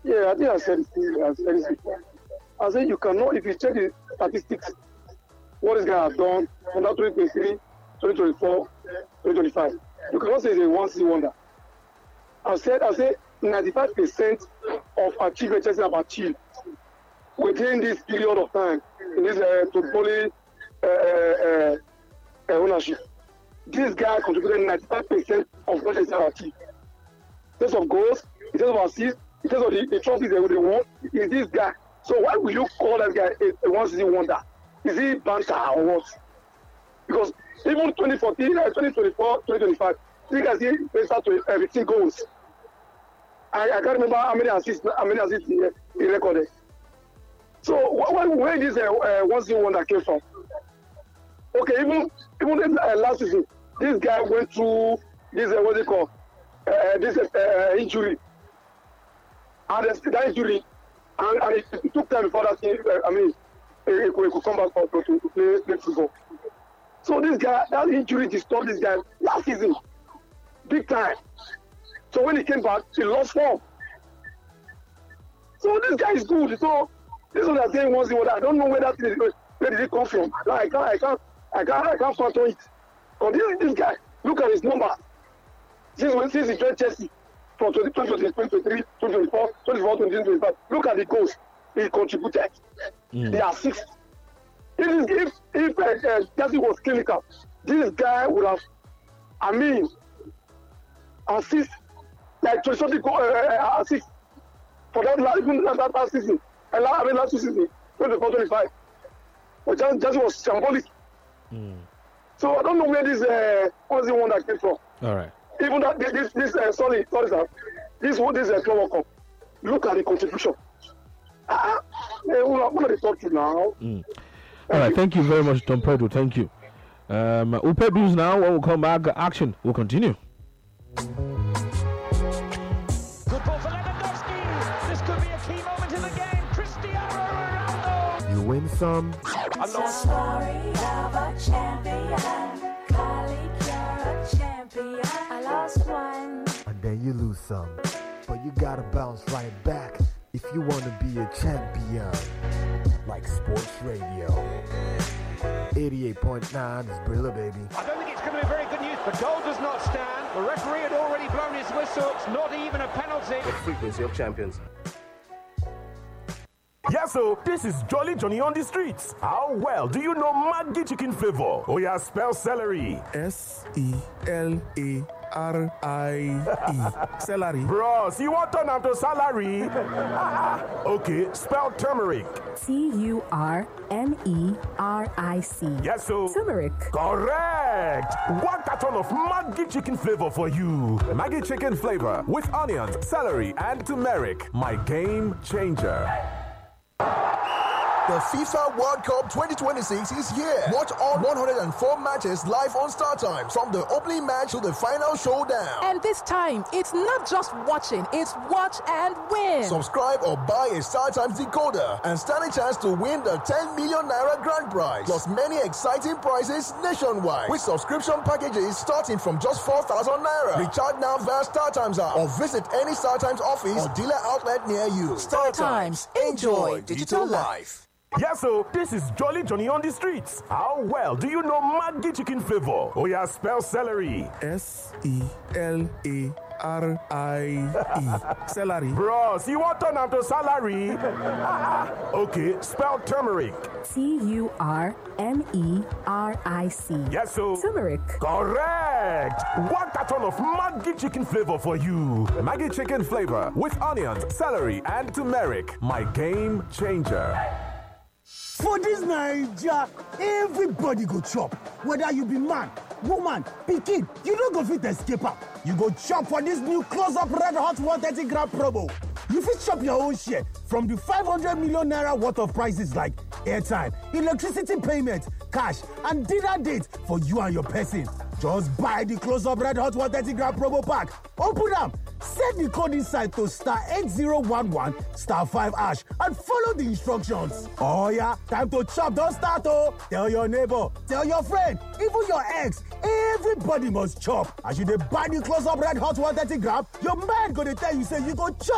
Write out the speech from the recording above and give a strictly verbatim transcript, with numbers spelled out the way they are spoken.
Yeah, I think I said it, I said it before. I said you cannot, if you check the statistics, what this guy has done from that twenty twenty-three, twenty twenty-four, twenty twenty-five, you cannot say it's a one-season wonder. I said, I said ninety-five percent of achievements Chelsea have achieved within this period of time, in this uh, footballing uh, uh, uh, ownership. This guy contributed ninety-five percent of what Chelsea have achieved. In terms of goals, in terms of assists, in terms of the, the trophies they, they won, is this guy. So why will you call that guy a, a one-season wonder? Is he banter or what? Because even twenty fourteen, twenty twenty-four, twenty twenty-five, you guys see they start to uh, fifteen goals. I, I can't remember how many assists, how many assists he, he recorded. So where, where this uh, uh, one-season wonder came from? Okay, even even uh, last season, this guy went through this uh, what they call uh, this uh, injury, and uh, that injury, and, and it, it took time before that. Uh, I mean, he, he, could, he could come back to, to, to play, play football. So this guy, that injury disturbed this guy last season, big time. So when he came back, he lost form. So this guy is good. So this one I'm saying once in I don't know where that is, where did it come from. Like, I can't, I can't, I can't, I can't fathom it. But this, this guy, look at his numbers. Since when since he joined Chelsea from twenty twenty, twenty twenty-three, twenty twenty-four, twenty-four, twenty twenty-five, look at the goals he contributed. Mm. They are six. If if, if uh, uh, Chelsea was clinical, this guy would have, I mean, assist like twenty something uh, uh, assist for that last even that, that last season. And I mean last season, twenty-four, twenty-five. But Chelsea was symbolic. Mm. So I don't know where this uh, what's the one that came from. All right. Even that this this uh, sorry sorry sir, this what this uh, Club Cup. Look at the contribution. Ah, uh, what are they talking now? Mm. All right, thank you very much, Tom Pedro. Thank you. Um, we'll pay bills now. When we'll come back, action will continue. Good ball for Lewandowski. This could be a key moment in the game. Cristiano Ronaldo. You win some. It's the story of a champion. Colleague, you're a champion. I lost one. And then you lose some. But you gotta bounce right back if you wanna be a champion. Like Sports Radio. eighty-eight point nine is Brilla, baby. I don't think it's going to be very good news. The goal does not stand. The referee had already blown his whistle. It's not even a penalty. The frequency of champions. Yeah, so this is Jolly Johnny on the streets. How well do you know Maggi chicken flavor? Oh yeah, spell celery. S E L A R I E. Celery. Bros, you want to turn out to salary? Okay, spell turmeric. T U R M E R I C. Yes, so. Turmeric. Correct. One carton of Maggi chicken flavor for you. Maggi chicken flavor with onions, celery, and turmeric. My game changer. The FIFA World Cup twenty twenty-six is here. Watch all one hundred four matches live on StarTimes, from the opening match to the final showdown. And this time, it's not just watching, it's watch and win. Subscribe or buy a StarTimes decoder and stand a chance to win the ten million naira grand prize, plus many exciting prizes nationwide with subscription packages starting from just four thousand naira. Recharge now via StarTimes app or visit any StarTimes office or dealer outlet near you. StarTimes. Enjoy digital life. Yeah, so this is Jolly Johnny on the streets. How well do you know Maggi chicken flavor? Oh yeah, spell celery. S E L A R I E. Celery. Bros, you want to turn out to salary? Okay, spell turmeric. T U R M E R I C. Yes, so. Turmeric. Correct. One carton of Maggi chicken flavor for you. Maggi chicken flavor with onions, celery, and turmeric. My game changer. For this Naija, everybody go chop. Whether you be man, woman, pikin, you don't go fit escape am. You go chop for this new close-up red hot one thirty gram promo. You fit chop your own share from the five hundred million naira worth of prices like airtime, electricity payment, cash, and dinner date for you and your person. Just buy the close-up red hot one thirty gram promo pack. Open them. Set the code inside to star eight zero one one star five hash and follow the instructions. Oh yeah, time to chop, don't start oh. Tell your neighbor, tell your friend, even your ex, everybody must chop. As you dey buy the close up red hot one thirty gram, your man gonna tell you say you go chop.